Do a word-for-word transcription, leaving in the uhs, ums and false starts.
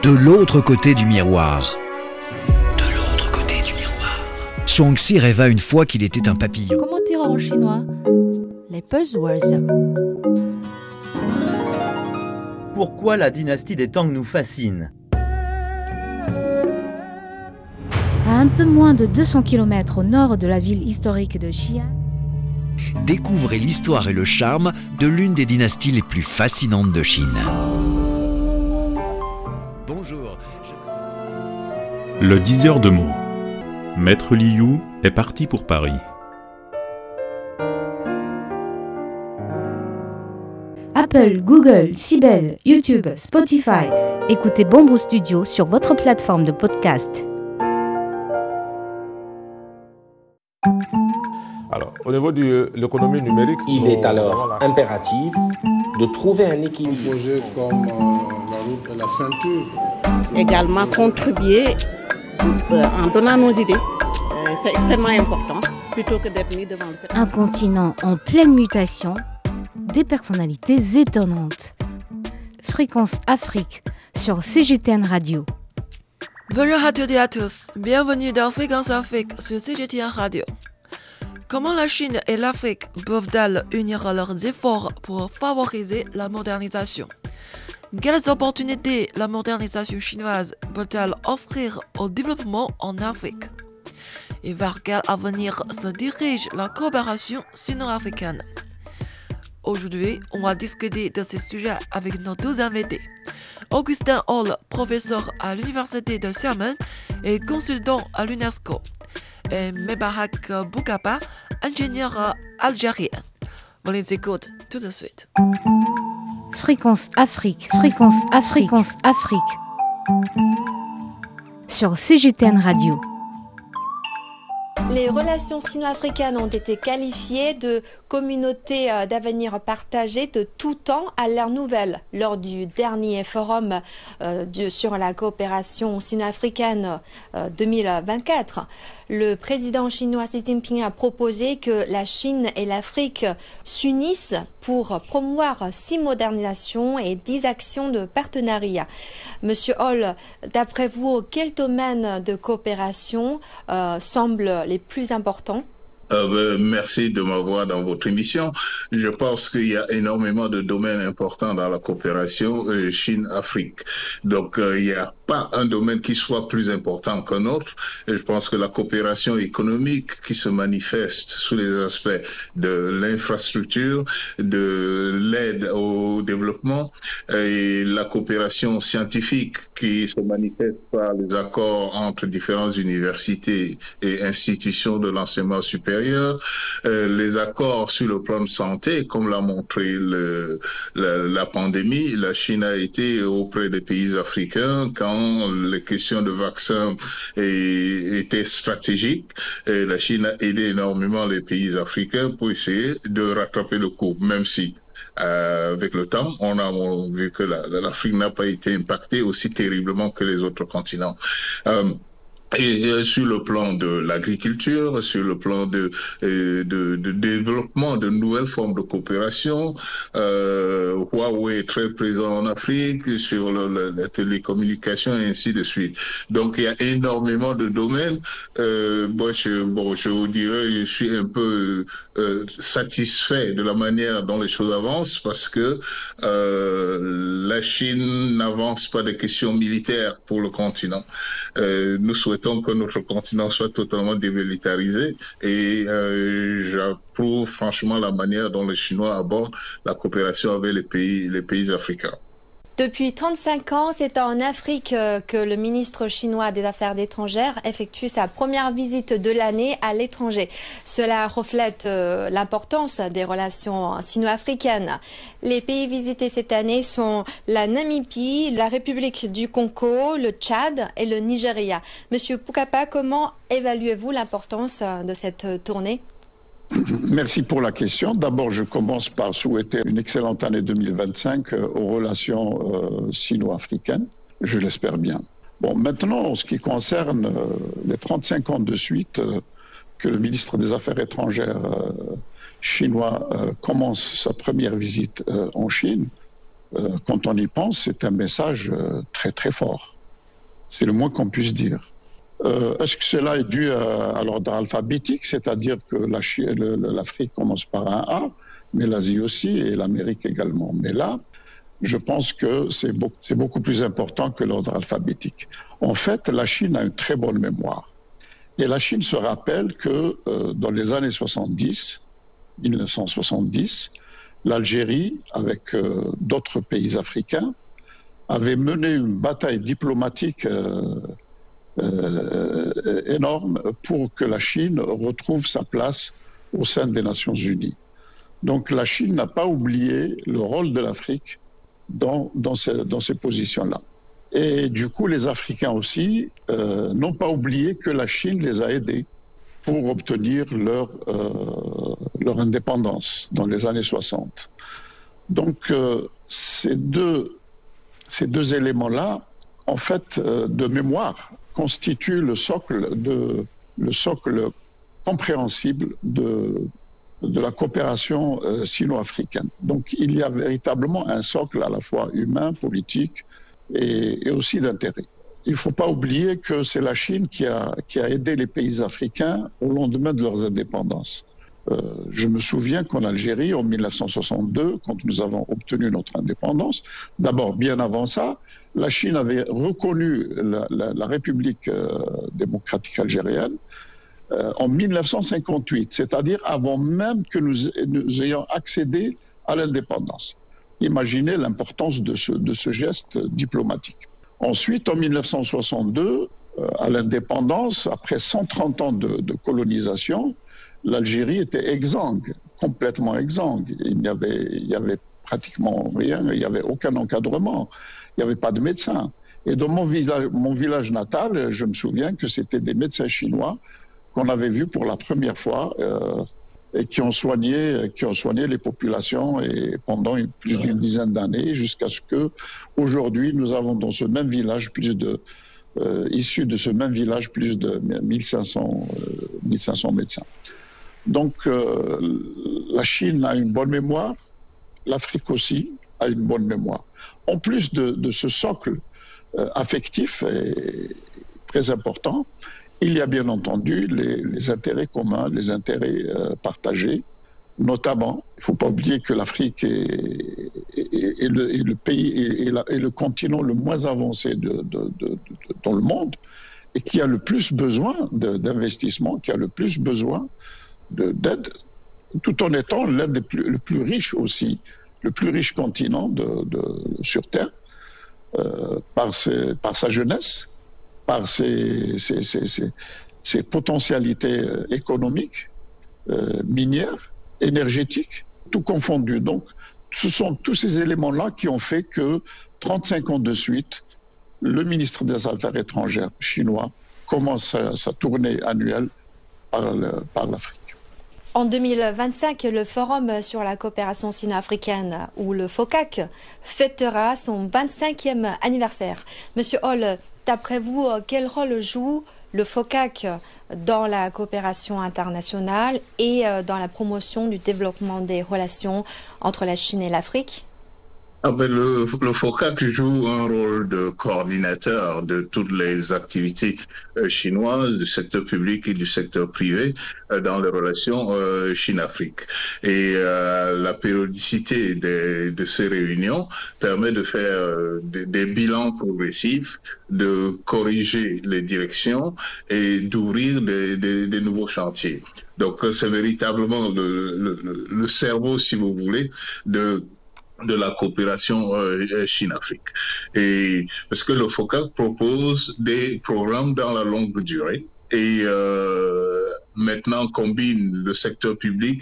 de l'autre côté du miroir. De l'autre côté du miroir. Shuangxi rêva une fois qu'il était un papillon. Comment dire en chinois? Les buzzwords. Pourquoi la dynastie des Tang nous fascine? À un peu moins de deux cents kilomètres au nord de la ville historique de Xi'an, Découvrez l'histoire et le charme de l'une des dynasties les plus fascinantes de Chine. Bonjour. Je... Le diseur de mots. Maître Liu est parti pour Paris. Apple, Google, Sibel, YouTube, Spotify. Écoutez Bamboo Studio sur votre plateforme de podcast. Alors, au niveau de l'économie numérique, il est alors impératif de trouver un équilibre. Un projet comme euh, la route et la ceinture. Également contribuer euh, en donnant nos idées. Euh, c'est extrêmement important, plutôt que d'être mis devant le fait. Un continent en pleine mutation, des personnalités étonnantes. Fréquence Afrique sur C G T N Radio. Bonjour à toutes et à tous, bienvenue dans Fréquence Afrique sur C G T N Radio. Comment la Chine et l'Afrique peuvent-elles unir leurs efforts pour favoriser la modernisation? Quelles opportunités la modernisation chinoise peut-elle offrir au développement en Afrique? Et vers quel avenir se dirige la coopération sino-africaine? Aujourd'hui, on va discuter de ce sujet avec nos deux invités. Augustin Hall, professeur à l'université de Xiamen et consultant à l'UNESCO. Et Mebarak Boukapa, ingénieur algérien. On les écoute tout de suite. Fréquence Afrique, Fréquence Afrique, Fréquence Afrique. Sur C G T N Radio. Les relations sino-africaines ont été qualifiées de communautés d'avenir partagées de tout temps à l'ère nouvelle lors du dernier forum euh, de, sur la coopération sino-africaine euh, deux mille vingt-quatre. Le président chinois Xi Jinping a proposé que la Chine et l'Afrique s'unissent pour promouvoir six modernisations et dix actions de partenariat. Monsieur Hall, d'après vous, quels domaines de coopération euh, semblent les plus importants? Euh, ben, merci de m'avoir dans votre émission. Je pense qu'il y a énormément de domaines importants dans la coopération euh, Chine-Afrique. Donc, euh, il n'y a pas un domaine qui soit plus important qu'un autre. Et je pense que la coopération économique qui se manifeste sous les aspects de l'infrastructure, de l'aide au développement et la coopération scientifique qui se manifeste par les accords entre différentes universités et institutions de l'enseignement supérieur. Euh, les accords sur le plan de santé, comme l'a montré le, la, la pandémie, la Chine a été auprès des pays africains quand les questions de vaccins est, étaient stratégiques. Et la Chine a aidé énormément les pays africains pour essayer de rattraper le coup, même si Euh, avec le temps, on a vu que l'Afrique n'a pas été impactée aussi terriblement que les autres continents. Euh, Et sur le plan de l'agriculture, sur le plan de, de, de développement de nouvelles formes de coopération, euh, Huawei est très présent en Afrique, sur le, le, la télécommunication et ainsi de suite. Donc il y a énormément de domaines. Euh, moi, je, bon, je vous dirais, je suis un peu euh, satisfait de la manière dont les choses avancent parce que euh, la Chine n'avance pas des questions militaires pour le continent. Euh, nous souhaitons que notre continent soit totalement démilitarisé et euh, j'approuve franchement la manière dont les Chinois abordent la coopération avec les pays, les pays africains. Depuis trente-cinq ans, c'est en Afrique que le ministre chinois des Affaires étrangères effectue sa première visite de l'année à l'étranger. Cela reflète l'importance des relations sino-africaines. Les pays visités cette année sont la Namibie, la République du Congo, le Tchad et le Nigeria. Monsieur Boukapa, comment évaluez-vous l'importance de cette tournée ? Merci pour la question. D'abord, je commence par souhaiter une excellente année deux mille vingt-cinq aux relations euh, sino-africaines. Je l'espère bien. Bon, maintenant, en ce qui concerne euh, les trente-cinq ans de suite euh, que le ministre des Affaires étrangères euh, chinois euh, commence sa première visite euh, en Chine, euh, quand on y pense, c'est un message euh, très très fort. C'est le moins qu'on puisse dire. Euh, est-ce que cela est dû à, à l'ordre alphabétique, c'est-à-dire que la, le, l'Afrique commence par un A, mais l'Asie aussi et l'Amérique également. Mais là, je pense que c'est beaucoup, c'est beaucoup plus important que l'ordre alphabétique. En fait, la Chine a une très bonne mémoire. Et la Chine se rappelle que euh, dans les années soixante-dix, mille neuf cent soixante-dix, l'Algérie, avec euh, d'autres pays africains, avait mené une bataille diplomatique euh, euh, énorme pour que la Chine retrouve sa place au sein des Nations Unies. Donc la Chine n'a pas oublié le rôle de l'Afrique dans, dans ces, dans ces positions-là. Et du coup, les Africains aussi euh, n'ont pas oublié que la Chine les a aidés pour obtenir leur, euh, leur indépendance dans les années soixante. Donc euh, ces deux, ces deux éléments-là, en fait, euh, de mémoire, constituent le socle, de, le socle compréhensible de, de la coopération euh, sino-africaine. Donc il y a véritablement un socle à la fois humain, politique et, et aussi d'intérêt. Il ne faut pas oublier que c'est la Chine qui a, qui a aidé les pays africains au lendemain de leurs indépendances. Euh, je me souviens qu'en Algérie, en mille neuf cent soixante-deux, quand nous avons obtenu notre indépendance, d'abord, bien avant ça, la Chine avait reconnu la, la, la République euh, démocratique algérienne euh, en mille neuf cent cinquante-huit, c'est-à-dire avant même que nous, nous ayons accédé à l'indépendance. Imaginez l'importance de ce, de ce geste diplomatique. Ensuite, en mille neuf cent soixante-deux, euh, à l'indépendance, après cent trente ans de, de colonisation, l'Algérie était exsangue, complètement exsangue. Il n'y avait, il y avait pratiquement rien, il n'y avait aucun encadrement, il n'y avait pas de médecins. Et dans mon village, mon village natal, je me souviens que c'était des médecins chinois qu'on avait vus pour la première fois euh, et qui ont soigné, qui ont soigné les populations et pendant plus d'une dizaine d'années, jusqu'à ce que aujourd'hui nous avons dans ce même village plus de euh, issus de ce même village plus de mille cinq cents, euh, mille cinq cents médecins. Donc euh, la Chine a une bonne mémoire, l'Afrique aussi a une bonne mémoire. En plus de, de ce socle euh, affectif et très important, il y a bien entendu les, les intérêts communs, les intérêts euh, partagés, notamment, il ne faut pas oublier que l'Afrique est, est, est, le, est le pays et est, est le continent le moins avancé de, de, de, de, dans le monde et qui a le plus besoin d'investissement, qui a le plus besoin d'aide, tout en étant l'un des plus, le plus riche aussi, le plus riche continent de, de, sur Terre, euh, par, ses, par sa jeunesse, par ses, ses, ses, ses, ses potentialités économiques, euh, minières, énergétiques, tout confondu. Donc, ce sont tous ces éléments-là qui ont fait que, trente-cinq ans de suite, le ministre des Affaires étrangères chinois commence sa, sa tournée annuelle par, le, par l'Afrique. En deux mille vingt-cinq, le Forum sur la coopération sino-africaine, ou le FOCAC, fêtera son vingt-cinquième anniversaire. Monsieur Hall, d'après vous, quel rôle joue le FOCAC dans la coopération internationale et dans la promotion du développement des relations entre la Chine et l'Afrique ? Ah ben le, le FOCAC joue un rôle de coordinateur de toutes les activités euh, chinoises du secteur public et du secteur privé euh, dans les relations euh, Chine-Afrique. Et euh, la périodicité des, de ces réunions permet de faire euh, des, des bilans progressifs, de corriger les directions et d'ouvrir des, des, des nouveaux chantiers. Donc c'est véritablement le, le, le cerveau, si vous voulez, de de la coopération euh, Chine-Afrique. Et parce que le FOCAC propose des programmes dans la longue durée et euh, maintenant combine le secteur public